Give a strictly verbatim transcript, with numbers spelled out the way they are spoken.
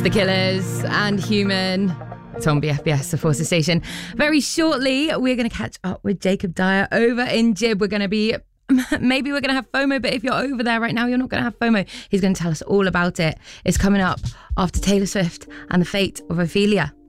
The Killers and Human. It's on B F B S, the Forces Station. Very shortly, we're going to catch up with Jacob Dyer over in Jib. We're going to be, maybe we're going to have FOMO, but if you're over there right now, you're not going to have FOMO. He's going to tell us all about it. It's coming up after Taylor Swift and the fate of Ophelia.